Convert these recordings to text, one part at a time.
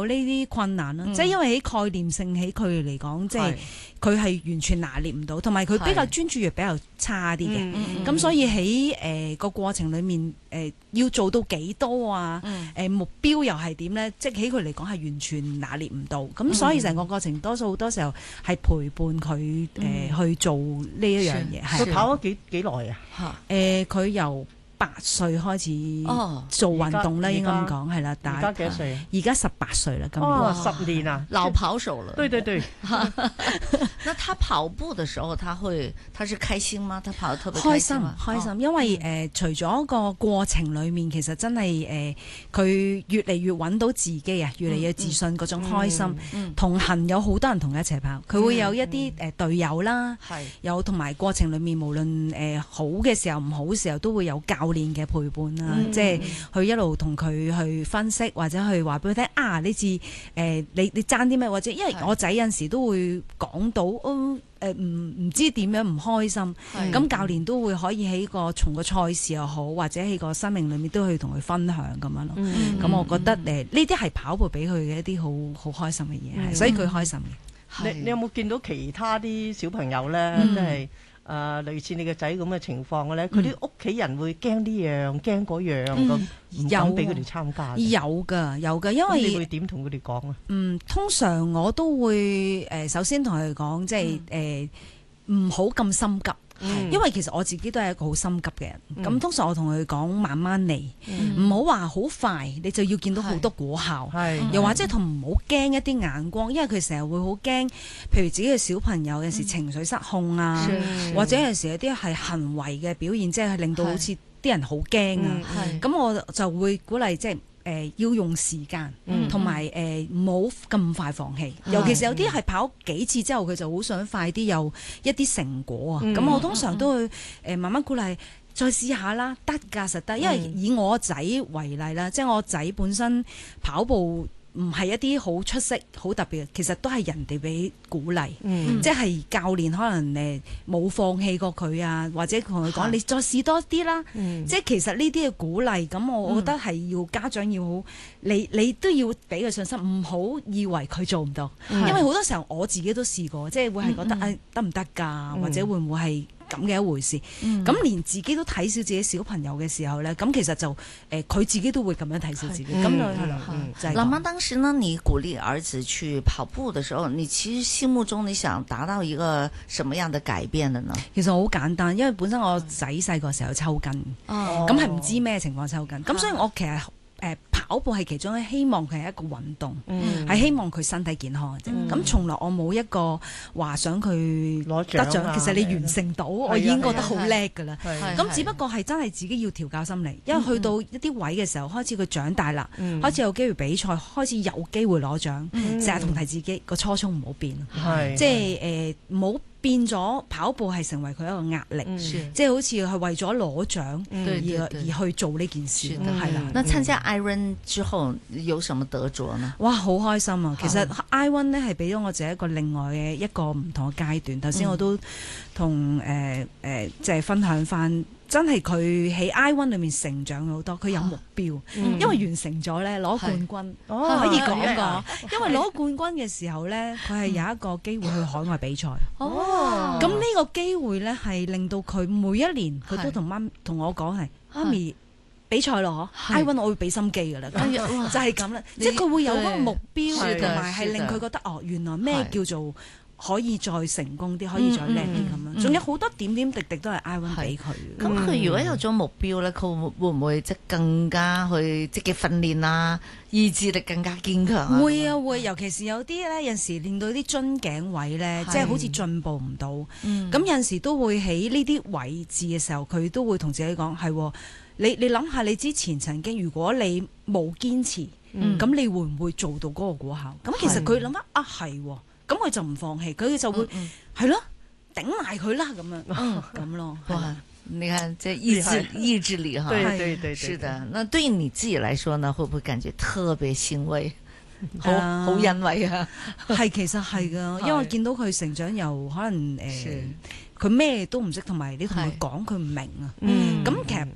有呢啲困難啦，即係因為喺概念性喺佢嚟講，即係佢係完全拿捏唔到，同埋佢比較專注力比較差啲嘅，咁所以喺個過程裡面要做到幾多啊？目標又係點咧？即係喺佢嚟講係完全拿捏唔到，咁所以成個過程好多時候係陪伴佢去做呢一樣嘢。 佢跑咗幾耐啊？ 佢由8歲開始做運動咧，應該咁講係啦。 而家幾多歲啊？ 而家18歲啦，今年。 10年啊， 老跑手了。 對對對。 那他跑步的時候，他是開心嗎？他跑得特別開心嗎？ 開心，因為除咗個過程裡面，其實真係佢越嚟越揾到自己啊，越嚟越自信嗰種開心。同行有好多人同佢一齊跑，佢會有一啲隊友啦，有同埋過程裡面無論好嘅時候唔好嘅時候，都會有教練嘅陪伴啦，即係去一路同佢去分析，或者去話俾佢聽啊，呢次你爭啲咩？或者因為我仔有陣時都會講到唔知點樣唔開心，咁教練都會可以喺從個賽事又好，或者喺個生命裏面都去同佢分享咁樣咯。咁我覺得呢啲係跑步俾佢嘅一啲好開心嘅嘢，所以佢開心嘅。 你有冇見到其他啲小朋友咧，即係類似你個仔咁嘅情況嘅咧？佢啲屋企人會驚呢樣驚嗰樣咁，唔敢俾佢哋參加。 有㗎，因為你會點同佢哋講啊？ 通常我都會首先同佢哋講，即係唔好咁心急。因為其實我自己都係一個好心急嘅人，咁通常我同佢講慢慢嚟，唔好話好快你就要見到好多果效，又或者同唔好驚一啲眼光，因為佢成日會好驚，譬如自己嘅小朋友有時情緒失控啊，或者有時有啲係行為嘅表現，即係令到好似啲人好驚啊，咁我就會鼓勵即係。要用時間，同埋唔好咁快放棄。尤其是有啲係跑幾次之後，佢就好想快啲有一啲成果啊。咁我通常都會慢慢鼓勵，再試下啦，得㗎實得。因為以我仔為例啦，即係我仔本身跑步唔係一啲好出色、好特別嘅，其實都係人哋俾鼓勵，即係教練可能冇放棄過佢啊，或者同佢講你再試多啲啦。即係其實呢啲嘅鼓勵，咁我覺得係要家長要好，你都要俾佢信心，唔好以為佢做唔到，因為好多時候我自己都試過，即係會係覺得得唔得㗎，或者會唔會係咁嘅一回事，咁連自己都睇小自己小朋友嘅時候咧，咁其實就佢自己都會咁樣睇小自己，咁就係啦。 老媽當時呢，你鼓勵兒子去跑步的時候，你其實心目中你想達到一個什麼樣的改變的呢？ 其實好簡單，因為本身我仔細個時候抽筋，咁係唔知咩情況抽筋，咁所以我其實跑步係其中希望佢係一個運動，係希望佢身體健康嘅啫。咁從來我冇一個話想佢攞得獎，其實你完成到，我已經覺得好叻㗎啦。咁只不過係真係自己要調教心理，因為去到一啲位嘅時候，開始佢長大啦，開始有機會比賽，開始有機會攞獎，成日同提自己個初衷唔好變，即係唔好變咗跑步係成為佢一個壓力，即係好似係為咗攞獎而去做呢件事，係啦。 那參加 Iron 之後有什麼得着呢？ 哇，好開心啊！其實 Iron 咧係俾咗我自己一個另外嘅一個唔同嘅階段。頭先我都同即係分享翻。真係佢喺 I1 裏面成長好多，佢有目標，因為完成咗咧攞冠軍，可以講過。因為攞冠軍嘅時候咧，佢係有一個機會去海外比賽。咁呢個機會咧係令到佢每一年佢都同我講係媽咪比賽咯，I1 我會俾心機㗎啦，就係咁啦。即係佢會有嗰個目標，同埋係令佢覺得原來咩叫做可以再成功啲，可以再叻啲咁樣，仲有好多點點滴滴都係 I1 俾佢。 咁佢如果有咗目標咧，佢會唔會即係更加去積極訓練啊？意志力更加堅強啊？ 會啊會，尤其是有啲咧，有時練到啲樽頸位咧，即係好似進步唔到。咁有陣時都會喺呢啲位置嘅時候，佢都會同自己講係，你諗下你之前曾經，如果你冇堅持，咁你會唔會做到嗰個果效？咁其實佢諗下係。咁佢就唔放棄，佢就會係咯，頂埋佢啦咁樣，咁咯。 哇！你看，這意志力哈， 對， 是的。那對於你自己來說呢，會不會感覺特別欣慰？好欣慰啊！ 係，其實係噶，因為見到佢成長又可能佢咩都唔識，同埋你同佢講佢唔明啊。咁其實跑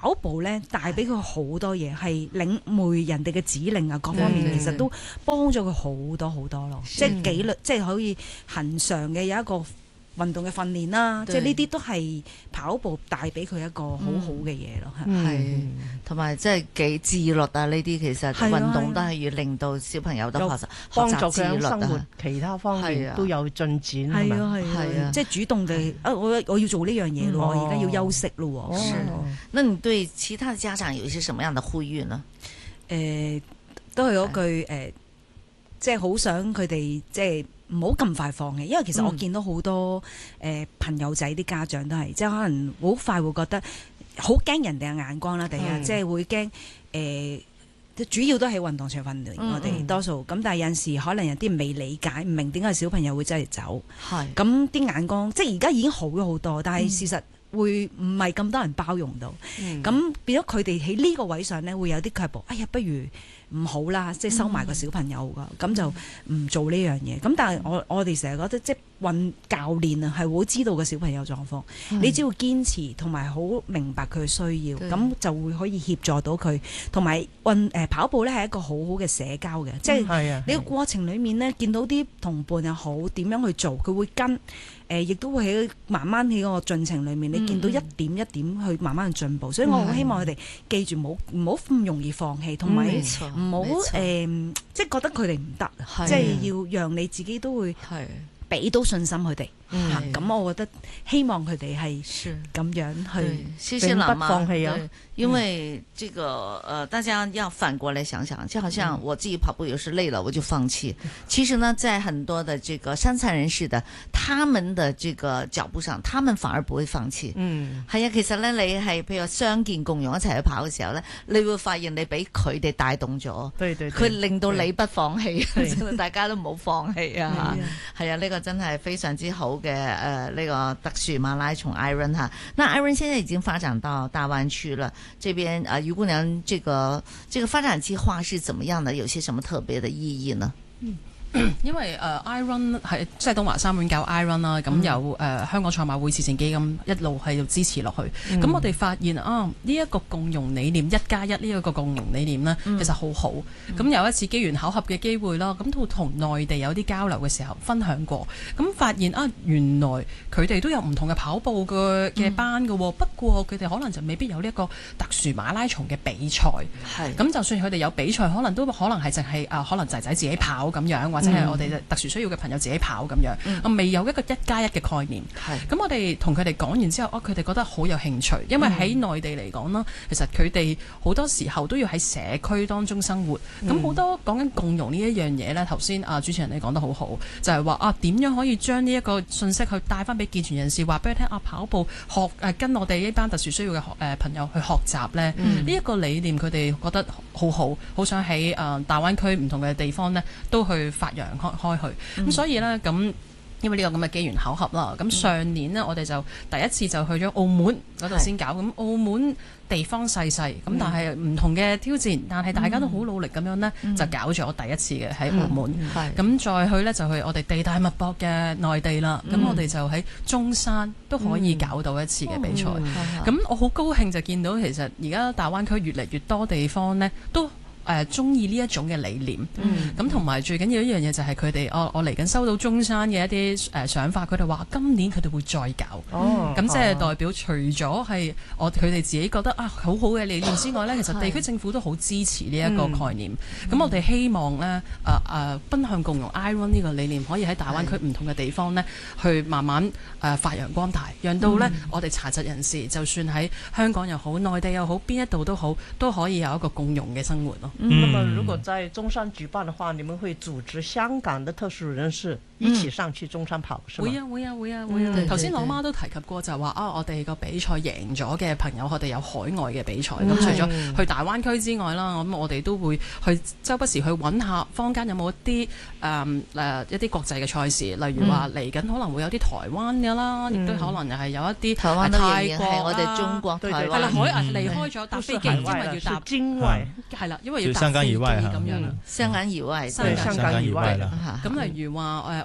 跑步咧帶俾佢好多嘢，係領會人哋嘅指令啊，各方面其實都幫咗佢好多好多咯。即係紀律，即係可以恒常嘅有一個運動嘅訓練啦，即係呢啲都係跑步帶俾佢一個好好嘅嘢咯。 係，同埋即係幾自律啊！呢啲其實運動都係要令到小朋友都學習自律生活其他方面都有進展。 係啊係啊，即係主動地我要做呢樣嘢咯，我而家要休息咯。 是，那你對其他家長有一些什麼樣的呼籲呢？ 都係嗰句即係好想佢哋即係唔好咁快放棄，因為其實我見到好多朋友仔啲家長都係即係可能好快會覺得好驚人哋嘅眼光啦，第一即係會驚主要都係運動場訓練，我哋多數咁，但係有陣時可能有啲人未理解，唔明點解小朋友會真係走，咁啲眼光即係而家已經好咗好多，但係事實會唔係咁多人包容到，咁變咗佢哋喺呢個位上咧會有啲卻步，哎呀不如唔好啦，即係收埋個小朋友噶，咁就唔做呢樣嘢。咁但係我哋成日覺得即係運教練啊，係好知道個小朋友狀況。你只要堅持同埋好明白佢嘅需要，咁就會可以協助到佢。同埋跑步咧係一個好好嘅社交嘅，即係你個過程裡面咧見到啲同伴又好點樣去做，佢會跟。亦都會喺慢慢喺個進程裏面，你見到一點一點去慢慢去進步，所以我好希望佢哋記住唔好咁容易放棄，同埋唔好即係覺得佢哋唔得，即係要讓你自己都會俾到信心佢哋。咁我覺得希望佢哋係咁樣去永不放棄啊！ 因為這個大家要反過來想想，就好像我自己跑步有時累了我就放棄。其實呢，在很多的這個傷殘人士的他們的這個腳步上，他們反而不會放棄。係啊，其實咧你係譬如傷健共融一齊去跑嘅時候咧，你會發現你俾佢哋帶動咗，佢令到你不放棄，大家都唔好放棄啊！係啊，呢個真係非常之好。嘅那個特殊馬拉松 Iron 哈，那 Iron 現在已經發展到大灣區了，這邊余姑娘這個發展計劃是怎麼樣的？有些什麼特別的意義呢？ 因為Iron 係即係東華三院搞 Iron 啦，咁有香港賽馬會慈善基金一路係要支持落去。咁我哋發現呢一個共融理念1+1呢一個共融理念呢，其實好好。咁有一次機緣巧合嘅機會啦，咁都同內地有啲交流嘅時候分享過，咁發現原來佢哋都有唔同嘅跑步嘅班㗎喎，不過佢哋可能就未必有呢一個特殊馬拉松嘅比賽。咁就算佢哋有比賽，可能係淨係可能仔仔自己跑咁樣。或者係我哋特殊需要嘅朋友自己跑咁樣，未有一個1+1嘅概念。咁我哋同佢哋講完之後，佢哋覺得好有興趣，因為喺內地嚟講啦，其實佢哋好多時候都要喺社區當中生活。咁好多講緊共融呢一樣嘢呢，頭先主持人你講得好好，就係話點樣可以將呢一個信息去帶翻俾健全人士，話俾佢聽跑步跟我哋呢班特殊需要嘅朋友去學習呢。呢一個理念佢哋覺得好好，好想喺大灣區唔同嘅地方呢都去發揚開去，咁所以呢，咁因為呢個咁嘅機緣巧合啦，咁上年呢，我哋就第一次就去咗澳門嗰度先搞，咁澳門地方細細，咁但係唔同嘅挑戰，但係大家都好努力咁樣呢，就搞咗第一次嘅喺澳門，咁再去呢，就去我哋地大物博嘅內地啦，咁我哋就喺中山都可以搞到一次嘅比賽，咁我好高興就見到其實而家大灣區越嚟越多地方呢都中意呢一種嘅理念，咁同埋最緊要一樣嘢就係佢哋我嚟緊收到中山嘅一啲想法，佢哋話今年佢哋會再搞，咁即係代表除咗係佢哋自己覺得好好嘅理念之外呢，其實地區政府都好支持呢一個概念。咁我哋希望呢奔向共融 Iron 呢個理念可以喺大灣區唔同嘅地方呢去慢慢發揚光大，讓到呢我哋殘疾人士就算喺香港又好、內地又好、邊一度都好，都可以有一個共融嘅生活咯。 那麼如果在中山舉辦的話，你們會組織香港的特殊人士一起上去中山跑，是嗎？ 會啊！頭先老媽都提及過就話我哋個比賽贏咗嘅朋友，我哋有海外嘅比賽。咁除咗去大灣區之外啦，咁我哋都會去周不時去揾下坊間有冇一啲國際嘅賽事，例如話嚟緊可能會有啲台灣嘅啦，亦都可能又係有一啲台灣泰國我哋中國台灣係啦，海離開咗搭飛機，因為要搭境外係啦，因為要搭香港以外咁樣啦， 香港以外， 對香港以外啦。 咁例如話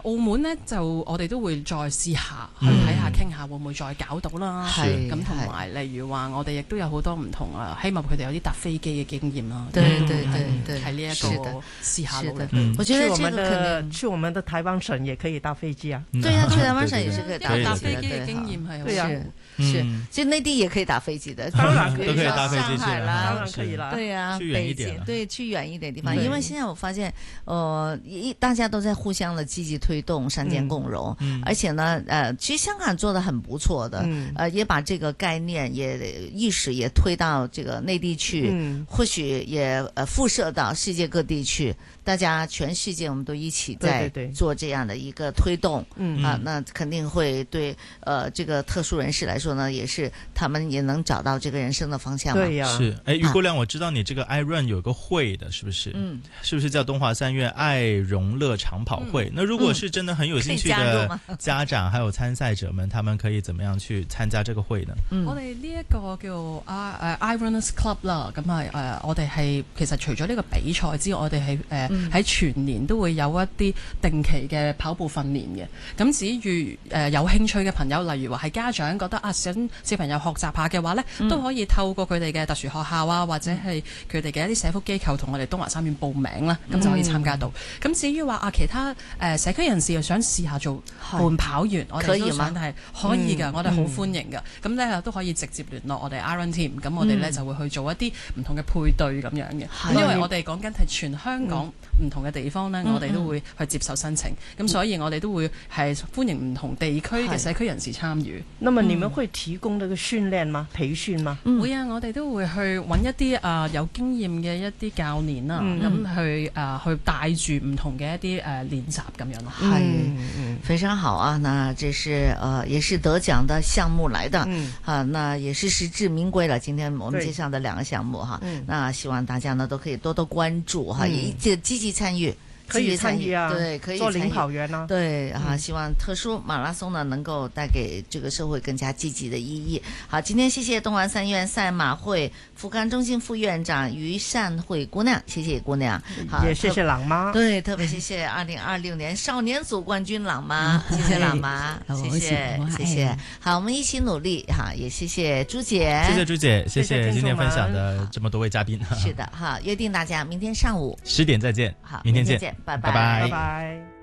澳門呢，就我哋都會再試下去睇下傾下會唔會再搞到啦。 係咁同埋例如話我哋亦都有好多唔同希望佢哋有啲搭飛機嘅經驗啦。 對對對， 喺呢一個試下努力。 我覺得這個去我們的台灣省也可以搭飛機啊。 對啊，去台灣省也是可以搭飛機嘅經驗係對啊。 是，其實內地也可以打飛機的， 當然可以搭飛機上海啦， 當然可以啦。 對啊， 去遠一點， 對，去遠一點地方。因為現在我發現，大家都在互相的積極推動三建共融，而且呢，其實香港做得很不錯的，也把這個概念意識也推到這個內地去，或許也輻射到世界各地去。大家全世界我們都一起在做這樣的一個推動，那肯定會對這個特殊人士來說呢，也是他們也能找到這個人生的方向嘛。 對呀， 是。余姑娘，我知道你這個 iRun 有個會的，是不是？是不是叫東華三院愛融樂長跑會？那如果是真的很有興趣的家長還有參賽者們，他們可以怎麼樣去參加這個會呢？ 我哋呢一個叫iRunners Club 啦，咁我哋係其實除咗呢個比賽之外，我哋係喺全年都會有一啲定期嘅跑步訓練嘅。咁至於有興趣嘅朋友，例如話係家長覺得想小朋友學習下嘅話呢，都可以透過佢哋嘅特殊學校啊，或者係佢哋嘅一啲社福機構同我哋東華三院報名啦，咁就可以參加到。咁至於話其他社區人士又想試下做伴跑員，我哋都想係可以㗎，我哋好歡迎㗎。咁呢都可以直接聯絡我哋 iRun Team，咁我哋呢就會去做一啲唔同嘅配對咁樣嘅。因為我哋講緊係全香港唔同嘅地方呢，我哋都會去接受申請，咁所以我哋都會係歡迎唔同地區嘅社區人士參與。 那麼你們會提供這個訓練嗎？培訓嗎？ 會啊，我哋都會去揾一啲有經驗嘅一啲教練啦，咁去帶住唔同嘅一啲練習咁樣咯。 係，非常好啊！那這是也是得獎的項目來的，那也是實至名歸了。今天我們介紹的兩個項目哈，那希望大家呢都可以多多關注哈，也積極參與。 可以參與啊， 對，可以做領跑員啊， 對希望特殊馬拉松呢能夠帶給這個社會更加積極的意義。好，今天謝謝東華三院賽馬會復康中心副院長余善慧姑娘，謝謝姑娘，好， 也謝謝朗媽， 對，特別謝謝2026年少年組冠軍朗媽，謝謝朗媽，謝謝，好，我們一起努力哈，也謝謝朱姐， 謝謝朱姐，謝謝今天分享的這麼多位嘉賓， 是的，好，約定大家明天上午 10點再見， 好， 明天見。 拜拜拜。 拜拜。